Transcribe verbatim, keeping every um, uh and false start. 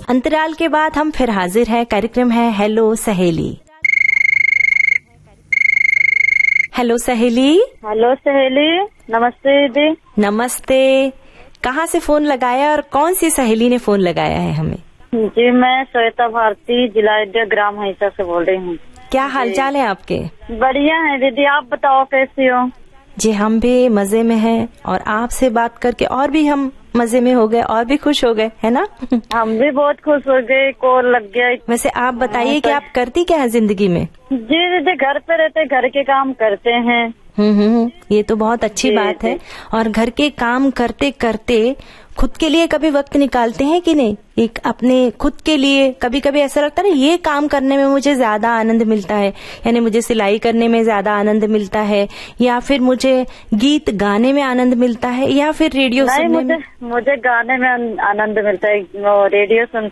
अंतराल के बाद हम फिर हाजिर हैं। कार्यक्रम है हेलो सहेली। हेलो सहेली। हेलो सहेली, नमस्ते दीदी। नमस्ते। कहाँ से फोन लगाया और कौन सी सहेली ने फोन लगाया है हमें? जी मैं श्वेता भारती, जिला अयोध्या, ग्राम हिंसा से बोल रही हूँ। क्या हालचाल है आपके? बढ़िया है दीदी, आप बताओ कैसी हो? जी हम भी मजे में हैं और आपसे बात करके और भी हम मजे में हो गए और भी खुश हो गए, है ना? हम भी बहुत खुश हो गए, कॉल लग गया। वैसे आप बताइए कि आप करती क्या है जिंदगी में? जी दीदी घर पे रहते, घर के काम करते हैं। हम्म हम्म ये तो बहुत अच्छी बात है। और घर के काम करते करते खुद के लिए कभी वक्त निकालते हैं कि नहीं? एक अपने खुद के लिए कभी कभी ऐसा लगता है ना, ये काम करने में मुझे ज्यादा आनंद मिलता है, यानी मुझे सिलाई करने में ज्यादा आनंद मिलता है, या फिर मुझे गीत गाने में आनंद मिलता है, या फिर रेडियो सुनने मुझे, में? मुझे गाने में आनंद मिलता है, रेडियो सुन